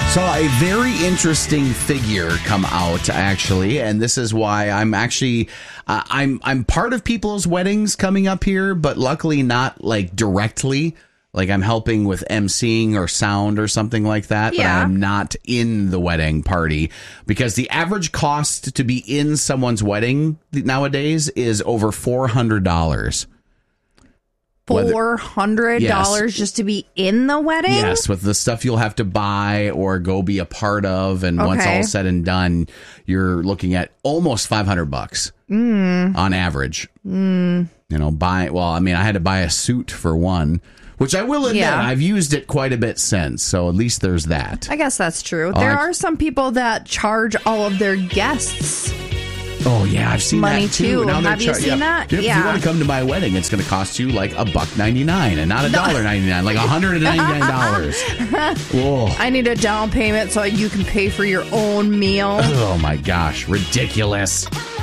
So a very interesting figure come out, actually, and this is why I'm actually I'm part of people's weddings coming up here, but luckily not like directly. Like I'm helping with emceeing or sound or something like that, but I'm not in the wedding party because the average cost to be in someone's wedding nowadays is over $400. $400 just to be in the wedding? Yes, with the stuff you'll have to buy or go be a part of, and once all said and done, you're looking at almost $500 on average. You know, I had to buy a suit for one, which I will admit I've used it quite a bit since. So at least there's that. I guess that's true. There are some people that charge all of their guests. Oh, yeah, I've seen money that too. Now have you seen that? If you want to come to my wedding, it's going to cost you like $1.99 and not $1.99, like $199. Whoa. I need a down payment so you can pay for your own meal. Oh, my gosh. Ridiculous.